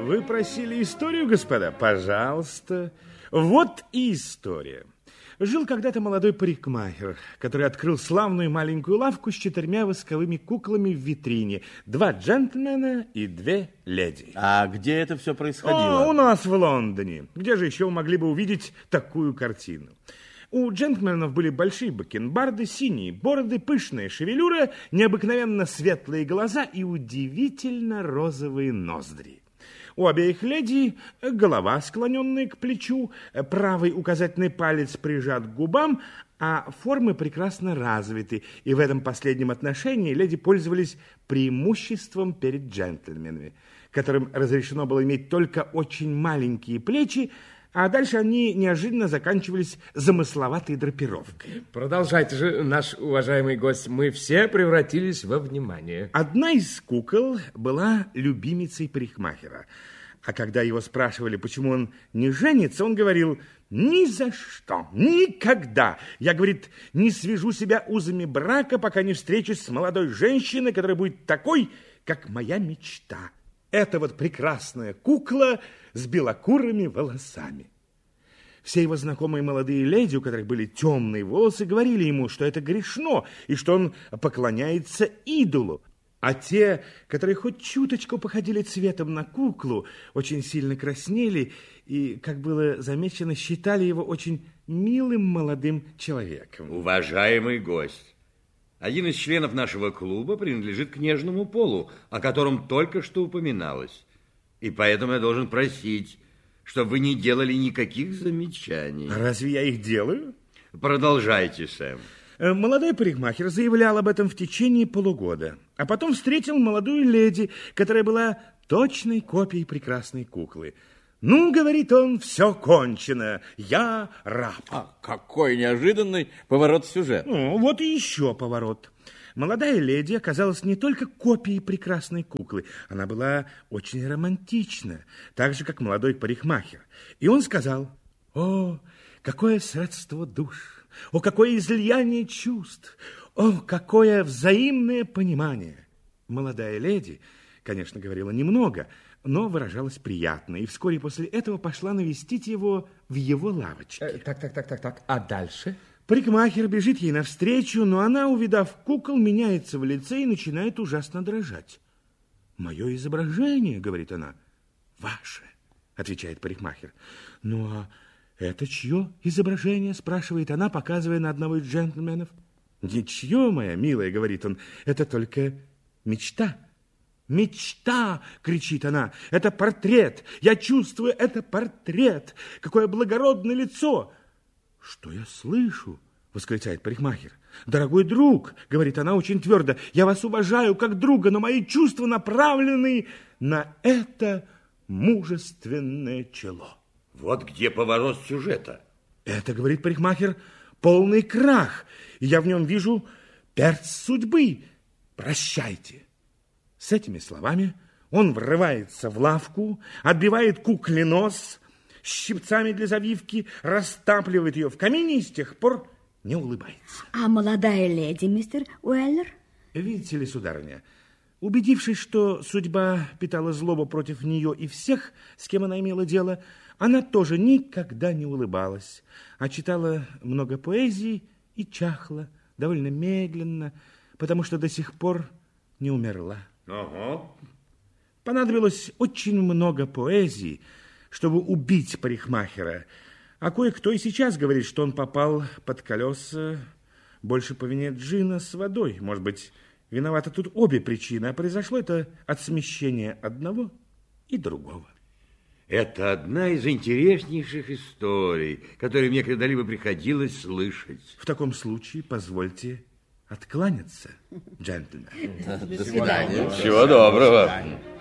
Вы просили историю, господа? Пожалуйста. Вот и история. Жил когда-то молодой парикмахер, который открыл славную маленькую лавку с 4 восковыми куклами в витрине. 2 джентльмена и 2 леди. А где это все происходило? У нас в Лондоне. Где же еще вы могли бы увидеть такую картину? У джентльменов были большие бакенбарды, синие бороды, пышная шевелюра, необыкновенно светлые глаза и удивительно розовые ноздри. У обеих леди голова, склоненная к плечу, правый указательный палец прижат к губам, а формы прекрасно развиты, и в этом последнем отношении леди пользовались преимуществом перед джентльменами, которым разрешено было иметь только очень маленькие плечи, а дальше они неожиданно заканчивались замысловатой драпировкой. Продолжайте же, наш уважаемый гость. Мы все превратились во внимание. Одна из кукол была любимицей парикмахера. А когда его спрашивали, почему он не женится, он говорил: ни за что, никогда. Я, говорит, не свяжу себя узами брака, пока не встречусь с молодой женщиной, которая будет такой, как моя мечта. Это вот прекрасная кукла с белокурыми волосами. Все его знакомые молодые леди, у которых были темные волосы, говорили ему, что это грешно и что он поклоняется идолу. А те, которые хоть чуточку походили цветом на куклу, очень сильно краснели и, как было замечено, считали его очень милым молодым человеком. Уважаемый гость, один из членов нашего клуба принадлежит к нежному полу, о котором только что упоминалось. И поэтому я должен просить, чтобы вы не делали никаких замечаний. А разве я их делаю? Продолжайте, Сэм. Молодой парикмахер заявлял об этом в течение полугода, а потом встретил молодую леди, которая была точной копией прекрасной куклы. Ну, говорит он, все кончено, я раб. Какой неожиданный поворот сюжета. Ну, вот и еще поворот. Молодая леди оказалась не только копией прекрасной куклы, она была очень романтична, так же, как молодой парикмахер. И он сказал: о, какое сродство душ! О, какое излияние чувств! О, какое взаимное понимание! Молодая леди, конечно, говорила немного, но выражалась приятно, и вскоре после этого пошла навестить его в его лавочке. Так. А дальше? Парикмахер бежит ей навстречу, но она, увидав кукол, меняется в лице и начинает ужасно дрожать. «Мое изображение», — говорит она. «Ваше», — отвечает парикмахер. «Ну, а это чье изображение?» — спрашивает она, показывая на одного из джентльменов. «Ничье, моя милая», — говорит он, — «это только мечта». «Мечта!» — кричит она. «Это портрет! Я чувствую, это портрет! Какое благородное лицо!» «Что я слышу?» — восклицает парикмахер. «Дорогой друг», — говорит она очень твердо, — «я вас уважаю как друга, но мои чувства направлены на это мужественное чело». Вот где поворот сюжета. «Это, — говорит парикмахер, — полный крах, и я в нем вижу перст судьбы. Прощайте». С этими словами он врывается в лавку, отбивает кукле нос щипцами для завивки, растапливает ее в камине и с тех пор не улыбается. А молодая леди, мистер Уэллер? Видите ли, сударыня, убедившись, что судьба питала злобу против нее и всех, с кем она имела дело, она тоже никогда не улыбалась, а читала много поэзии и чахла довольно медленно, потому что до сих пор не умерла. Ага. Понадобилось очень много поэзии, чтобы убить парикмахера, а кое-кто и сейчас говорит, что он попал под колеса больше по вине джина с водой. Может быть, виноваты тут обе причины, а произошло это от смещения одного и другого. Это одна из интереснейших историй, которые мне когда-либо приходилось слышать. В таком случае позвольте откланяться, джентльмен. До свидания. Всего доброго.